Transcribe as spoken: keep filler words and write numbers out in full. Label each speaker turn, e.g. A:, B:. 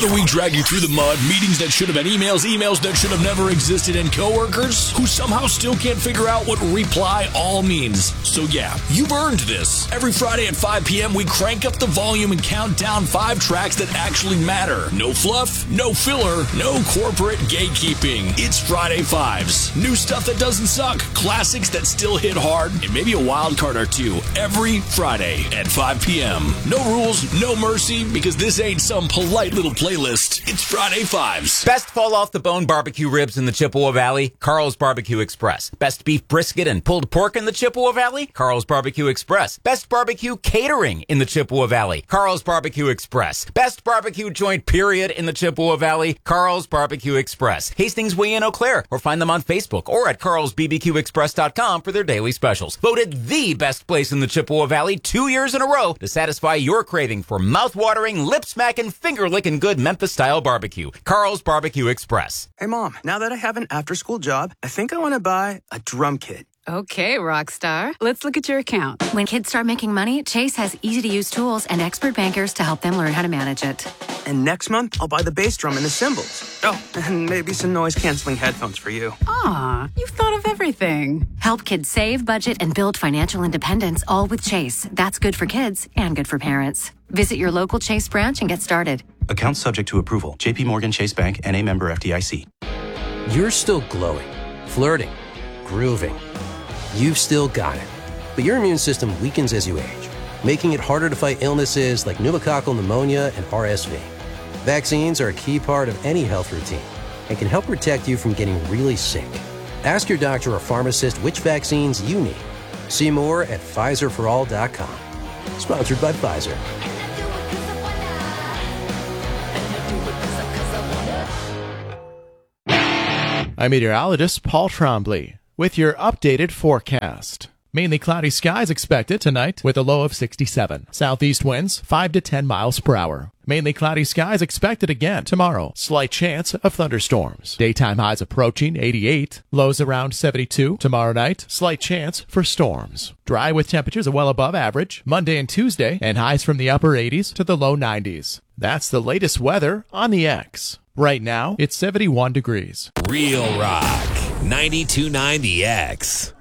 A: We drag you through the mud, meetings that should have been emails, emails that should have never existed, and coworkers who somehow still can't figure out what reply all means. So yeah, you've earned this. Every Friday at five p.m., we crank up the volume and count down five tracks that actually matter. No fluff, no filler, no corporate gatekeeping. It's Friday Fives. New stuff that doesn't suck, classics that still hit hard, and maybe a wild card or two every Friday at five p.m. No rules, no mercy, because this ain't some polite little playlist. It's Friday Fives.
B: Best fall-off-the-bone barbecue ribs in the Chippewa Valley? Carl's Barbecue Express. Best beef brisket and pulled pork in the Chippewa Valley? Carl's Barbecue Express. Best barbecue catering in the Chippewa Valley? Carl's Barbecue Express. Best barbecue joint period in the Chippewa Valley? Carl's Barbecue Express. Hastings Way in Eau Claire, or find them on Facebook or at carls b b q express dot com for their daily specials. Voted the best place in the Chippewa Valley two years in a row to satisfy your craving for mouth-watering, lip-smacking, finger-licking good Memphis-style barbecue. Carl's Barbecue Express.
C: Hey, Mom, now that I have an after-school job, I think I want to buy a drum kit.
D: Okay, Rockstar. Let's look at your account.
E: When kids start making money, Chase has easy-to-use tools and expert bankers to help them learn how to manage it.
C: And next month, I'll buy the bass drum and the cymbals. Oh, and maybe some noise-canceling headphones for you.
D: Aw, you've thought of everything.
E: Help kids save, budget, and build financial independence, all with Chase. That's good for kids and good for parents. Visit your local Chase branch and get started.
F: Account subject to approval. J P Morgan Chase Bank, N A member F D I C.
G: You're still glowing, flirting, grooving. You've still got it. But your immune system weakens as you age, making it harder to fight illnesses like pneumococcal pneumonia and R S V. Vaccines are a key part of any health routine and can help protect you from getting really sick. Ask your doctor or pharmacist which vaccines you need. See more at Pfizer for all dot com. Sponsored by Pfizer.
H: I'm meteorologist Paul Trombley with your updated forecast. Mainly cloudy skies expected tonight with a low of sixty-seven. Southeast winds five to ten miles per hour. Mainly cloudy skies expected again tomorrow. Slight chance of thunderstorms. Daytime highs approaching eighty-eight. Lows around seventy-two. Tomorrow night, slight chance for storms. Dry with temperatures well above average. Monday and Tuesday, and highs from the upper eighties to the low nineties. That's the latest weather on the X. Right now, it's seventy-one degrees.
I: Real Rock, ninety-two point nine The X.